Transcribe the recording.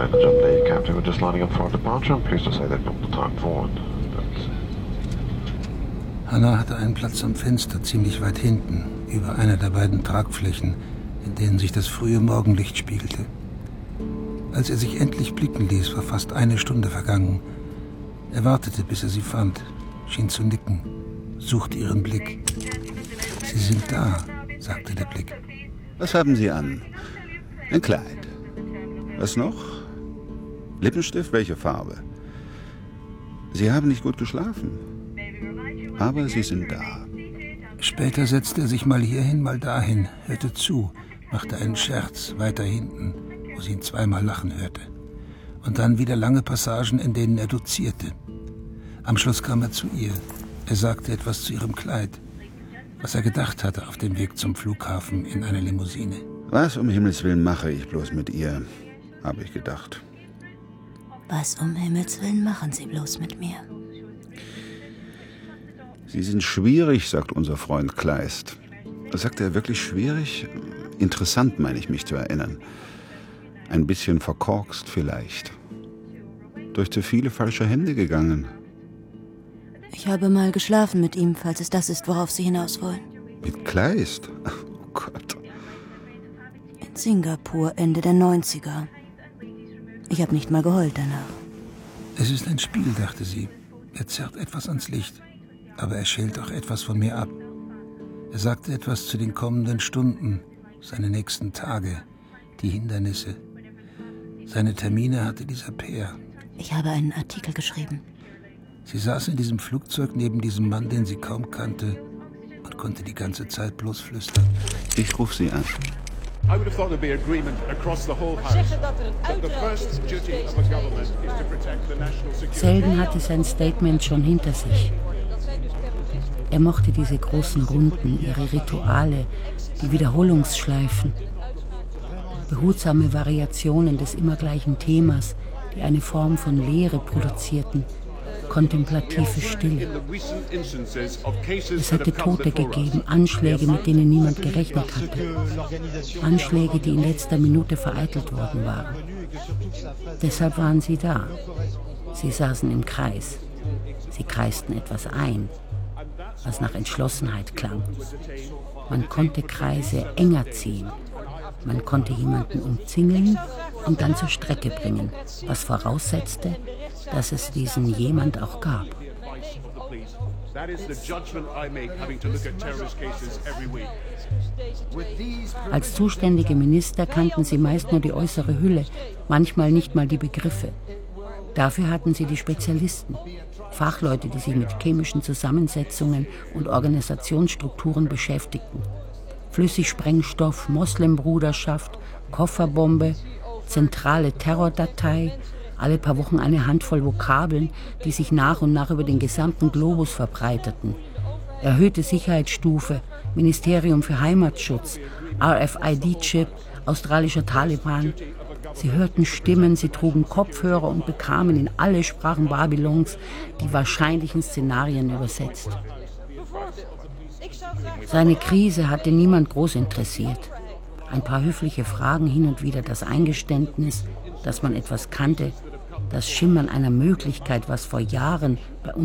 Ladies and gentlemen, the captain, we're just lining up for our departure. I'm pleased to say they've booked the time forward. Hannah hatte einen Platz am Fenster, ziemlich weit hinten, über einer der beiden Tragflächen, in denen sich das frühe Morgenlicht spiegelte. Als er sich endlich blicken ließ, war fast eine Stunde vergangen. Er wartete, bis er sie fand, schien zu nicken, suchte ihren Blick. »Sie sind da«, sagte der Blick. »Was haben Sie an?« »Ein Kleid.« »Was noch?« »Lippenstift? Welche Farbe?« »Sie haben nicht gut geschlafen. Aber Sie sind da.« Später setzte er sich mal hierhin, mal dahin, hörte zu, machte einen Scherz weiter hinten, wo sie ihn zweimal lachen hörte. Und dann wieder lange Passagen, in denen er dozierte. Am Schluss kam er zu ihr. Er sagte etwas zu ihrem Kleid, was er gedacht hatte auf dem Weg zum Flughafen in einer Limousine. »Was um Himmels Willen mache ich bloß mit ihr?« habe ich gedacht. »Was um Himmels Willen machen Sie bloß mit mir?« »Sie sind schwierig«, sagt unser Freund Kleist. Sagt er wirklich schwierig? Interessant, meine ich mich zu erinnern. Ein bisschen verkorkst vielleicht. Durch zu viele falsche Hände gegangen. Ich habe mal geschlafen mit ihm, falls es das ist, worauf Sie hinaus wollen. Mit Kleist? Oh Gott. In Singapur, Ende der 90er. Ich habe nicht mal geheult danach. Es ist ein Spiel, dachte sie. Er zerrt etwas ans Licht. Aber er schält auch etwas von mir ab. Er sagte etwas zu den kommenden Stunden, seine nächsten Tage, die Hindernisse. Seine Termine hatte dieser Peer. Ich habe einen Artikel geschrieben. Sie saß in diesem Flugzeug neben diesem Mann, den sie kaum kannte, und konnte die ganze Zeit bloß flüstern. Ich rufe sie an. I would have thought there'd be agreement across the whole house that the first duty of a government is to protect the national security. Selden hatte sein Statement schon hinter sich. Er mochte diese großen Runden, ihre Rituale, die Wiederholungsschleifen, behutsame Variationen des immer gleichen Themas, die eine Form von Leere produzierten, kontemplative Stille. Es hatte Tote gegeben, Anschläge, mit denen niemand gerechnet hatte. Anschläge, die in letzter Minute vereitelt worden waren. Deshalb waren sie da. Sie saßen im Kreis. Sie kreisten etwas ein, was nach Entschlossenheit klang. Man konnte Kreise enger ziehen. Man konnte jemanden umzingeln und dann zur Strecke bringen, was voraussetzte, dass es diesen jemand auch gab. Als zuständige Minister kannten sie meist nur die äußere Hülle, manchmal nicht mal die Begriffe. Dafür hatten sie die Spezialisten, Fachleute, die sich mit chemischen Zusammensetzungen und Organisationsstrukturen beschäftigten. Flüssigsprengstoff, Moslembruderschaft, Kofferbombe, zentrale Terrordatei, alle paar Wochen eine Handvoll Vokabeln, die sich nach und nach über den gesamten Globus verbreiteten. Erhöhte Sicherheitsstufe, Ministerium für Heimatschutz, RFID-Chip, australischer Taliban. Sie hörten Stimmen, sie trugen Kopfhörer und bekamen in alle Sprachen Babylons die wahrscheinlichen Szenarien übersetzt. Seine Krise hatte niemand groß interessiert. Ein paar höfliche Fragen, hin und wieder das Eingeständnis, dass man etwas kannte, das Schimmern einer Möglichkeit, was vor Jahren bei